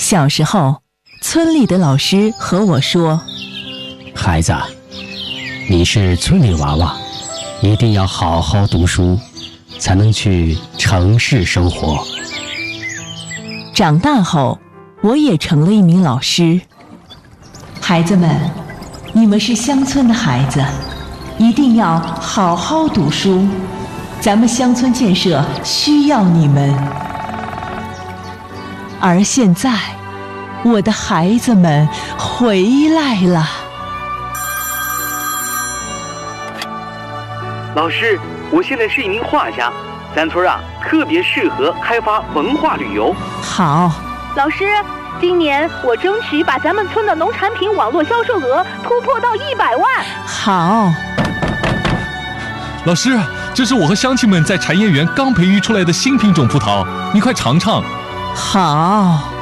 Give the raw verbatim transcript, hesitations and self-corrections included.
小时候，村里的老师和我说：“ 孩子，你是村里娃娃，一定要好好读书，才能去城市生活。” 长大后，我也成了一名老师。孩子们，你们是乡村的孩子，一定要好好读书，咱们乡村建设需要你们。而现在，我的孩子们回来了。 老师，我现在是一名画家，咱村啊特别适合开发文化旅游。 好， 老师，今年我争取把咱们村的农产品网络销售额突破到一百万。 好， 老师，这是我和乡亲们在产业园刚培育出来的新品种葡萄，你快尝尝。 好。